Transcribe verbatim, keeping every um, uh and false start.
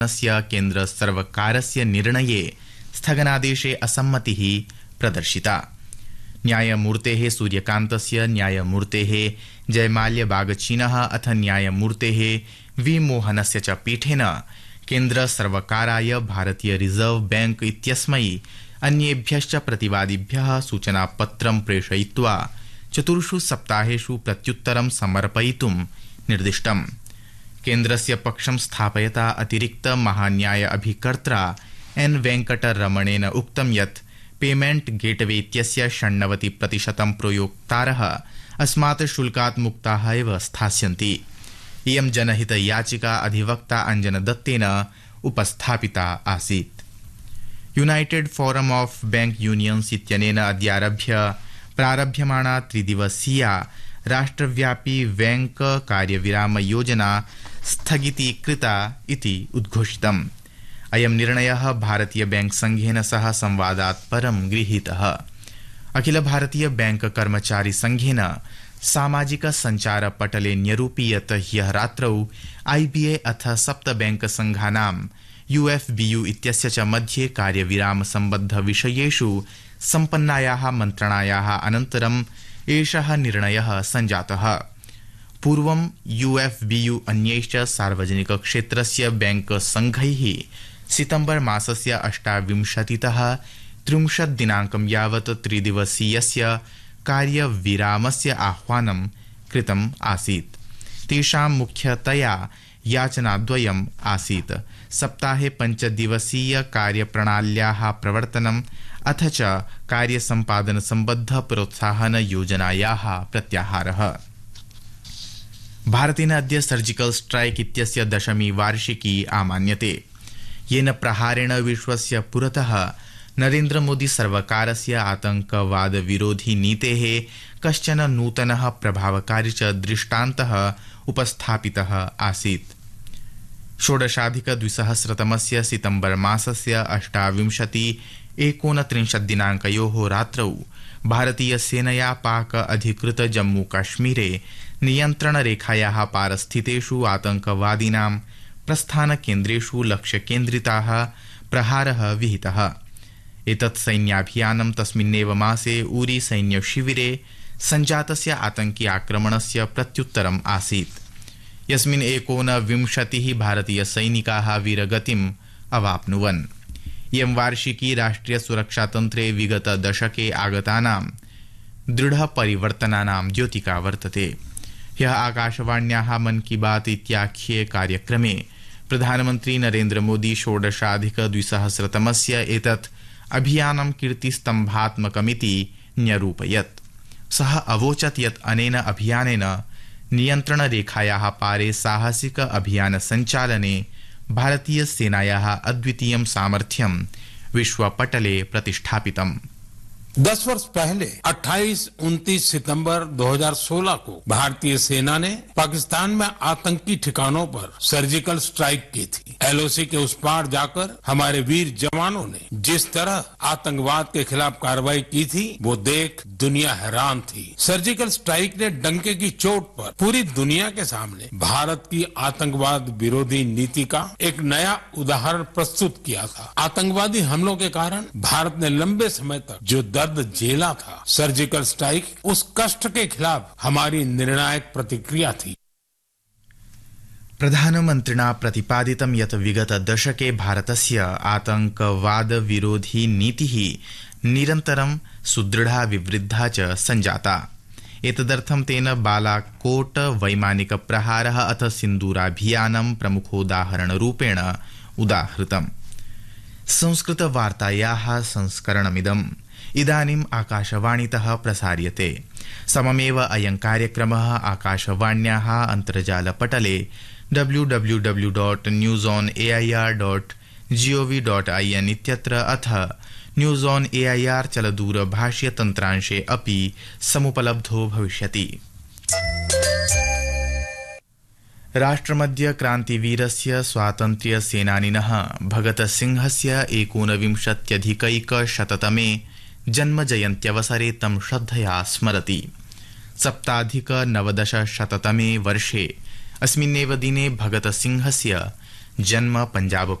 स्य केन्द्र सर्वकारस्य निर्णये स्थगनादेशे असम्मतिः प्रदर्शिता। न्यायमूर्तेः सूर्यकान्तस्य, न्यायमूर्तेः जयमाल्यबागचीनः अथ न्यायमूर्तेः वी मोहनस्य च पीठेन केन्द्र सर्वकाराय भारतीय रिजर्व बैंक इत्यस्मै अन्येभ्यश्च प्रतिवादिभ्यः सूचनापत्रं प्रेषयित्वा चतुर्षु सप्ताहेषु प्रत्युत्तरं समर्पयितुं निर्दिष्टम्। केन्द्रस्य पक्षं स्थापयता अतिरिक्त महान्याय अभिकर्त्रा एन वेंकटरमणेन उक्तं यत् पेमेंट गेटवे इत्यस्य षण्णवति प्रतिशतं प्रयोक्तारः अस्मात् शुल्कात् मुक्ताः एव स्थास्यन्ति। इयं जनहित याचिका अधिवक्ता अंजन दत्तेन उपस्थापिता आसीत्। United forum of bank unions इत्यनेन अद्यारभ्य प्रारभ्यमाणा त्रिदिवसीया राष्ट्रव्यापी बैंक कार्यविराम योजना स्थगितीकृता इति उद्घोषितम्। अयं निर्णयः भारतीय बैंक संघेन सह संवादात् परं गृहीतः। अखिल भारतीय बैंक कर्मचारी संघेन सामाजिक संचार पटले न्यरूपि यत् ह्यः रात्रौ आईबीए अथ सप्त बैंक संघानां यूएफबीयू इत्यस्य च मध्ये कार्यविराम सम्बद्ध विषयेषु सम्पन्नायाः मन्त्रणायाः अनन्तरम् एषः निर्णयः सञ्जातः। पूर्वं यूएफबीयू अन्यैश्च सार्वजनिक क्षेत्रस्य बैंक संघैः सितम्बर मासस्य अष्टाविंशतितः त्रिंशत् दिनाङ्कं यावत् त्रिदिवसीयस्य कार्यविरामस्य आह्वानं कृतम् आसीत्। तेषां मुख्यतया याचनाद्वयम् आसीत्। सप्ताहे पञ्चदिवसीय कार्यप्रणाल्याः प्रवर्तनम् अथ च कार्यसम्पादन सम्बद्ध प्रोत्साहन योजनायाः प्रत्याहारः। भारतेन अद्य सर्जिकल स्ट्राइक इत्यस्य दशमी वार्षिकी आमान्यते, येन प्रहारेण विश्वस्य पुरतः नरेन्द्र मोदी सर्वकारस्य आतंकवाद विरोधी नीतेः कश्चन नूतनः प्रभावकारी च दृष्टान्तः उपस्थापितः आसीत्। षोडशाधिक द्विसहस्रतमस्य सितम्बर मासस्य अष्टाविंशति एकोनत्रिंशत् दिनाङ्कयोः रात्रौ भारतीय सेनया पाक अधिकृत जम्मू काश्मीरे नियन्त्रणरेखायाः पारस्थितेषु आतंकवादिनां प्रस्थानकेन्द्रेषु लक्ष्यकेन्द्रिताः प्रहारः विहितः। एतत् सैन्याभियानं तस्मिन्नेव मासे उरी सैन्यशिविरे सञ्जातस्य आतंकी आक्रमणस्य प्रत्युत्तरम् आसीत्, यस्मिन् एकोनविंशतिः भारतीय सैनिकाः वीरगतिम् अवाप्नुवन्। इयं वार्षिकी राष्ट्रिय सुरक्षातन्त्रे विगत दशके आगतानां दृढ परिवर्तनानां द्योतिका वर्तते। ह्यः आकाशवाण्याः मन की बात इत्याख्ये कार्यक्रमे प्रधानमन्त्री नरेन्द्र मोदी षोडशाधिक द्विसहस्रतमस्य एतत् अभियानं कीर्तिस्तम्भात्मकमिति न्यरूपयत्। सः अवोचत् यत् अनेन अभियानेन नियन्त्रणरेखायाः पारे साहसिक अभियान सञ्चालने भारतीय सेनायाः अद्वितीयं सामर्थ्यं विश्वपटले प्रतिष्ठापितम्। दस वर्ष पहले अट्ठाईस उनतीस सितंबर दो हज़ार सोलह को भारतीय सेना ने पाकिस्तान में आतंकी ठिकानों पर सर्जिकल स्ट्राइक की थी। एलओसी के उस पार जाकर हमारे वीर जवानों ने जिस तरह आतंकवाद के खिलाफ कार्रवाई की थी, वो देख दुनिया हैरान थी। सर्जिकल स्ट्राइक ने डंके की चोट पर पूरी दुनिया के सामने भारत की आतंकवाद विरोधी नीति का एक नया उदाहरण प्रस्तुत किया था। आतंकवादी हमलों के कारण भारत ने लंबे समय तक जो दर्द झेला था, सर्जिकल स्ट्राइक उस कष्ट के खिलाफ हमारी निर्णायक प्रतिक्रिया थी। प्रधानमन्त्रिणा प्रतिपादितं यत् विगत दशके भारतस्य आतंकवाद विरोधी नीतिः निरन्तरं सुदृढा विवृद्धा च सञ्जाता। एतदर्थं तेन बालाकोट वैमानिक प्रहारः अथ सिन्दूराभियानं प्रमुखोदाहरणरूपेण उदाहृतम्। संस्कृत वार्तायाः संस्करणमिदम् इदानीम् आकाशवाणीतः प्रसार्यते। सममेव अयं कार्यक्रमः आकाशवाण्याः अन्तर्जालपटले W W W dot news on A I R dot gov dot I N इत्यत्र अथ news on A I R चलदूरभाष्य तन्त्रांशे अपि समुपलब्धो भविष्यति। राष्ट्रमद्य क्रान्तिवीरस्य स्वातन्त्र्य सेनानिनः भगत सिंहस्य एकोनविंशत्यधिकैकशततमे जन्मजयन्त्यवसरे तं श्रद्धया स्मरति। सप्ताधिक नवदशशततमे वर्षे अस्मिन्नेव दिने भगत सिंहस्य जन्म पंजाब